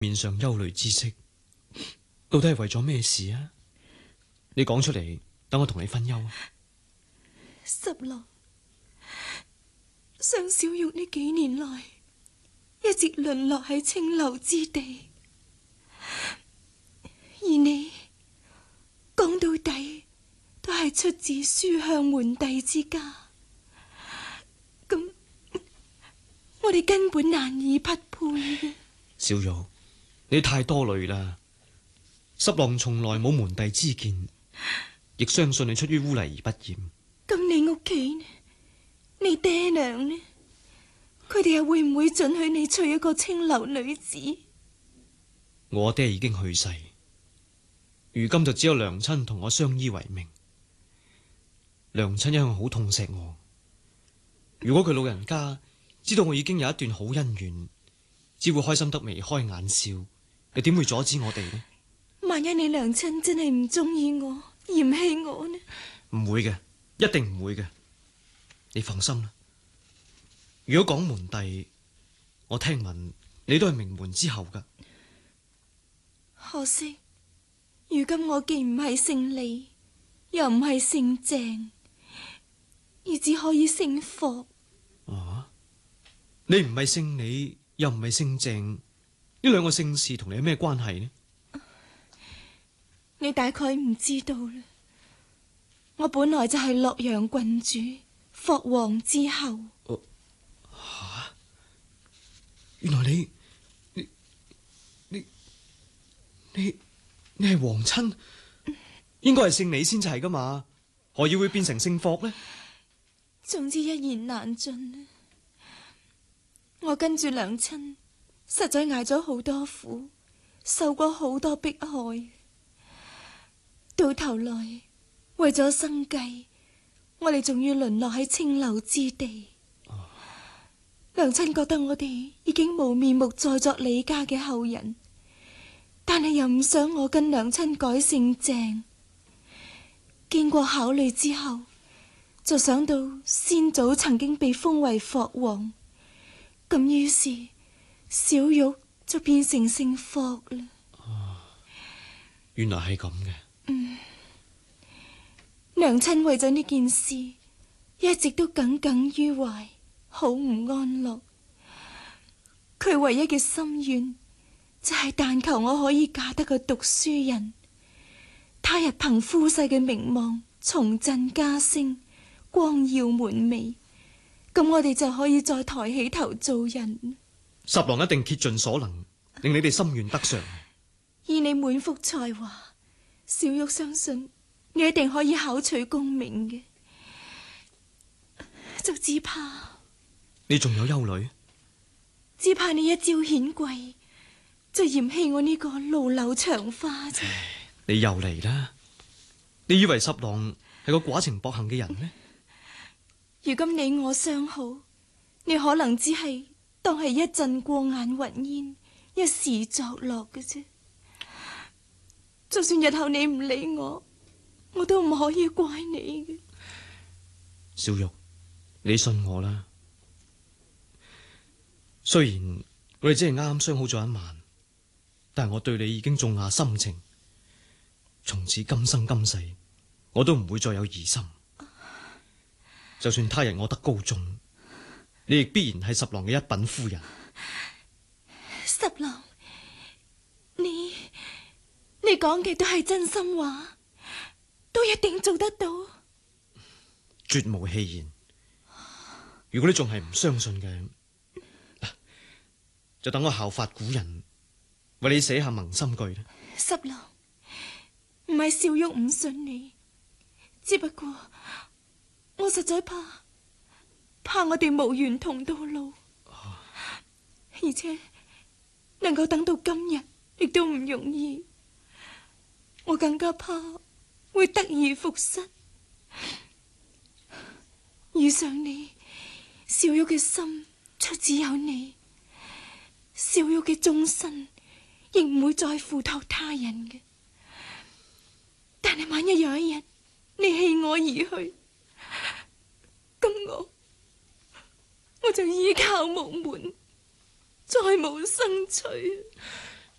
面上憂慮之色，到底係為咗咩事啊？你講出嚟，等我同你分憂啊！ 十郎，雙小玉呢幾年來一直淪落喺青樓之地，而你講到底都係出自書香門第之家，咁我哋根本難以匹配嘅。 小玉，你太多慮啦！十郎從來冇門第之見，亦相信你出於污泥而不染。 咁你屋企呢？你爹娘呢？佢哋又會唔會准許你娶一個青樓女子？ 我爹已經去世，如今就只有娘親同我相依為命。娘親一向好痛錫我，如果佢老人家知道我已經有一段好姻緣，只會開心得眉開眼笑，又點會阻止我哋呢？ 萬一你娘親真係唔中意我，嫌棄我呢？ 唔會嘅，一定唔會嘅，你放心啦。如果講門第，我聽聞你都係名門之後噶。 可惜，如今我既唔係姓李，又唔係姓鄭，而只可以姓霍。 啊？你唔係姓李，又唔係姓鄭，呢兩個姓氏同你有咩關係呢？ 你大概唔知道啦。我本來就係洛陽郡主霍王之後。 原來你係皇親，應該係姓李先就係噶嘛？何以會變成姓霍呢？ 總之一言難盡。我跟住娘親，實在挨咗好多苦，受過好多迫害。到頭來，為咗生計，我哋仲要淪落喺青樓之地。娘親覺得我哋已經無面目再作李家嘅後人，但係又唔想我跟娘親改姓鄭。經過考慮之後，就想到先祖曾經被封為霍王，咁於是小玉就變成姓霍啦。 原來係咁嘅。 娘親為咗呢件事，一直都耿耿於懷，好唔安樂。佢唯一嘅心願就係但求我可以嫁得個讀書人，他日憑夫婿嘅名望重振家聲，光耀門楣，咁我哋就可以再抬起頭做人。 十郎一定竭盡所能，令你哋心願得償。 以你滿腹才華，小玉相信你一定可以考取功名嘅，就只怕你仲有憂慮？ 只怕你一朝顯貴，就嫌棄我呢個老柳長花啫。 你又嚟啦！你以為十郎係個寡情薄幸嘅人咩？ 如今你我相好，你可能只係當係一陣過眼雲煙，一時作樂嘅啫。就算日後你唔理我，我都唔可以怪你嘅。 小玉，你信我啦。雖然我哋只係啱啱相好咗一晚，但係我對你已經種下深情，從此今生今世我都唔會再有疑心。就算他日我得高中，你亦必然係十郎嘅一品夫人。 十郎，你講嘅都係真心話，都一定做得到？ 絕無戲言。如果你仲係唔相信嘅，就等我效法古人，為你寫下盟心句啦。 十郎，唔係小玉唔信你，只不過我實在怕我哋無緣同到老，而且能夠等到今日亦都唔容易，我更加怕會得而復失。遇上你，小玉嘅心就只有你，小玉嘅終身亦唔會再付託他人嘅。但係萬一有一日你棄我而去，咁我就依靠無門，再無生趣。